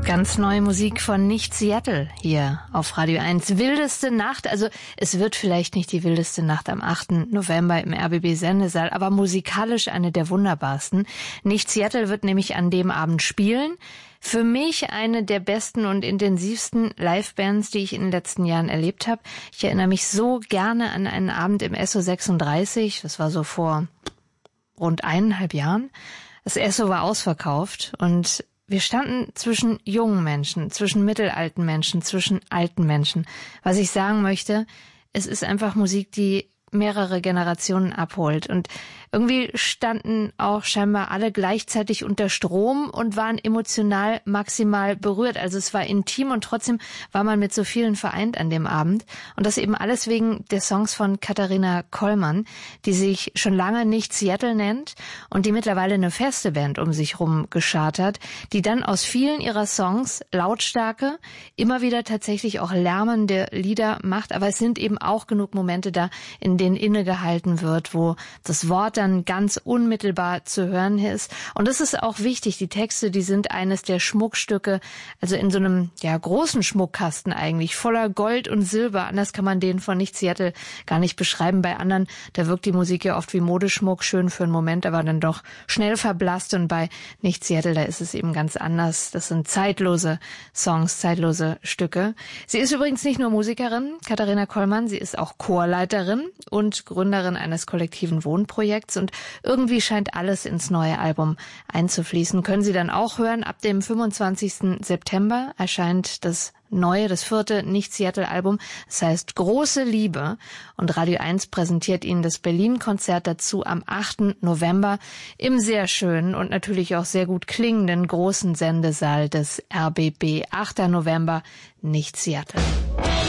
Ganz neue Musik von Nicht Seattle hier auf Radio 1. Wildeste Nacht, also es wird vielleicht nicht die wildeste Nacht am 8. November im RBB-Sendesaal, aber musikalisch eine der wunderbarsten. Nicht Seattle wird nämlich an dem Abend spielen. Für mich eine der besten und intensivsten Livebands, die ich in den letzten Jahren erlebt habe. Ich erinnere mich so gerne an einen Abend im SO 36, das war so vor rund 1,5 Jahren. Das SO war ausverkauft und wir standen zwischen jungen Menschen, zwischen mittelalten Menschen, zwischen alten Menschen. Was ich sagen möchte, es ist einfach Musik, die mehrere Generationen abholt. Und irgendwie standen auch scheinbar alle gleichzeitig unter Strom und waren emotional maximal berührt. Also es war intim und trotzdem war man mit so vielen vereint an dem Abend. Und das eben alles wegen der Songs von Katharina Kollmann, die sich schon lange nicht Seattle nennt und die mittlerweile eine feste Band um sich rum geschart hat, die dann aus vielen ihrer Songs lautstarke, immer wieder tatsächlich auch lärmende Lieder macht. Aber es sind eben auch genug Momente da, in denen innegehalten wird, wo das Wort dann ganz unmittelbar zu hören ist. Und das ist auch wichtig. Die Texte, die sind eines der Schmuckstücke, also in so einem großen Schmuckkasten eigentlich, voller Gold und Silber. Anders kann man den von Nicht Seattle gar nicht beschreiben. Bei anderen, da wirkt die Musik ja oft wie Modeschmuck, schön für einen Moment, aber dann doch schnell verblasst. Und bei Nicht Seattle, da ist es eben ganz anders. Das sind zeitlose Songs, zeitlose Stücke. Sie ist übrigens nicht nur Musikerin, Katharina Kollmann, sie ist auch Chorleiterin und Gründerin eines kollektiven Wohnprojekts und irgendwie scheint alles ins neue Album einzufließen. Können Sie dann auch hören. Ab dem 25. September erscheint das 4. Nicht-Seattle-Album. Das heißt Große Liebe. Und Radio 1 präsentiert Ihnen das Berlin-Konzert dazu am 8. November im sehr schönen und natürlich auch sehr gut klingenden großen Sendesaal des RBB. 8. November, Nicht-Seattle.